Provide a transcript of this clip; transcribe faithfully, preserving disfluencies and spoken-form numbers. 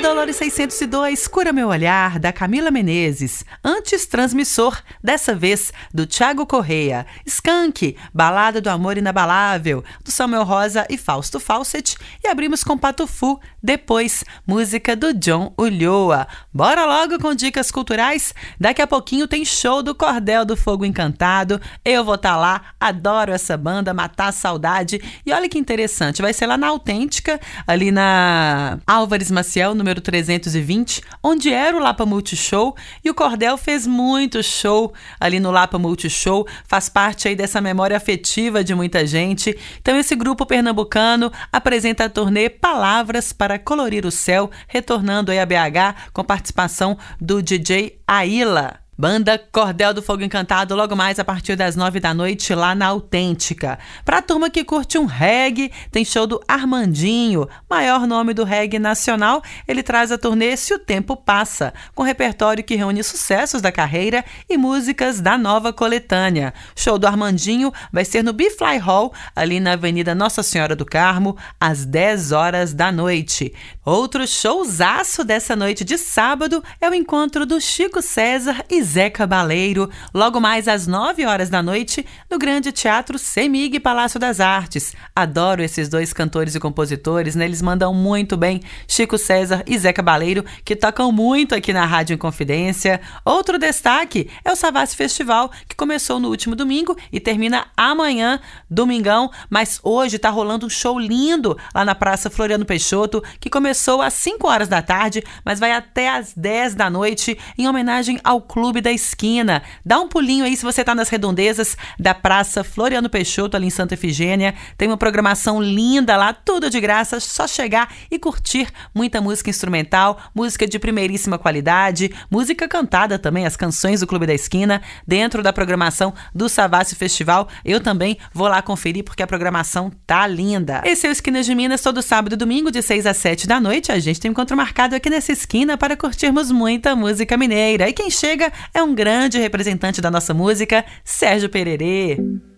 Dolores seiscentos e dois, Cura Meu Olhar, da Camila Menezes. Antes, Transmissor, dessa vez do Thiago Correia. Skank, Balada do Amor Inabalável, do Samuel Rosa e Fausto Fawcett. E abrimos com Patufu, depois, música do John Ulloa. Bora logo com dicas culturais? Daqui a pouquinho tem show do Cordel do Fogo Encantado. Eu vou estar lá, adoro essa banda, matar a saudade. E olha que interessante, vai ser lá na Autêntica, ali na Álvares Maciel, número trezentos e vinte, onde era o Lapa Multishow, e o Cordel fez muito show ali no Lapa Multishow, faz parte aí dessa memória afetiva de muita gente. Então esse grupo pernambucano apresenta a turnê Palavras para Colorir o Céu, retornando aí a B H com participação do D J Aila. Banda Cordel do Fogo Encantado, logo mais a partir das nove da noite lá na Autêntica. Pra turma que curte um reggae, tem show do Armandinho, maior nome do reggae nacional. Ele traz a turnê Se o Tempo Passa, com repertório que reúne sucessos da carreira e músicas da nova coletânea. Show do Armandinho vai ser no B-Fly Hall, ali na Avenida Nossa Senhora do Carmo, às dez horas da noite. Outro showzaço dessa noite de sábado é o encontro do Chico César e Zé Cabaleiro, logo mais às nove horas da noite, no Grande Teatro Semig Palácio das Artes. Adoro esses dois cantores e compositores, né? Eles mandam muito bem, Chico César e Zé Cabaleiro, que tocam muito aqui na Rádio Inconfidência. Outro destaque é o Savassi Festival, que começou no último domingo e termina amanhã, domingão, mas hoje tá rolando um show lindo lá na Praça Floriano Peixoto, que começou às cinco horas da tarde, mas vai até às dez da noite, em homenagem ao Clube da Esquina. Dá um pulinho aí se você tá nas redondezas da Praça Floriano Peixoto, ali em Santa Efigênia. Tem uma programação linda lá, tudo de graça, só chegar e curtir muita música instrumental, música de primeiríssima qualidade, música cantada também, as canções do Clube da Esquina, dentro da programação do Savassi Festival. Eu também vou lá conferir porque a programação tá linda. Esse é o Esquinas de Minas, todo sábado e domingo, de seis às sete da noite. A gente tem um encontro marcado aqui nessa esquina para curtirmos muita música mineira. E quem chega é um grande representante da nossa música, Sérgio Pererê.